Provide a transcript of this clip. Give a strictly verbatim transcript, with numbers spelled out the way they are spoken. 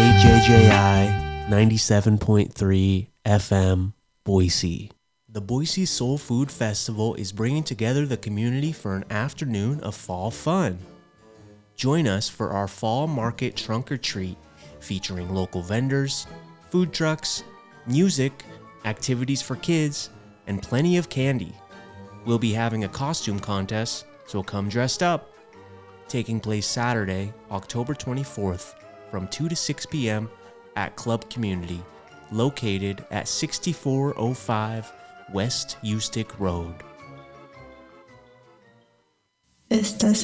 K J J I ninety-seven point three F M, Boise. The Boise Soul Food Festival is bringing together the community for an afternoon of fall fun. Join us for our fall market trunk or treat featuring local vendors, food trucks, music, activities for kids, and plenty of candy. We'll be having a costume contest, so come dressed up. Taking place Saturday, October twenty-fourth from two to six p.m. at Club Community, located at sixty-four oh five West Ustick Road. Estás